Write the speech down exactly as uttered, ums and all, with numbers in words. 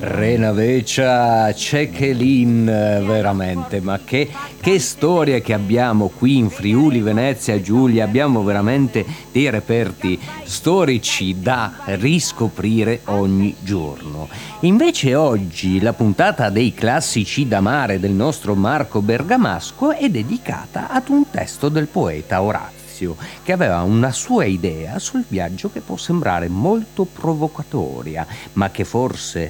Renavecia, Cechelin, veramente, ma che, che storie che abbiamo qui in Friuli Venezia Giulia, abbiamo veramente dei reperti storici da riscoprire ogni giorno. Invece oggi la puntata dei classici da mare del nostro Marco Bergamasco è dedicata ad un testo del poeta Orazio, che aveva una sua idea sul viaggio che può sembrare molto provocatoria, ma che forse